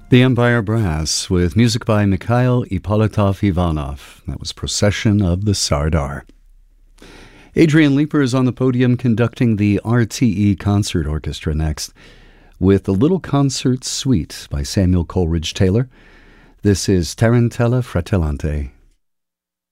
The Empire Brass with music by Mikhail Ippolitov Ivanov. That was Procession of the Sardar. Adrian Leeper is on the podium conducting the RTE Concert Orchestra next with the Little Concert Suite by Samuel Coleridge Taylor. This is Tarantella Fratellante.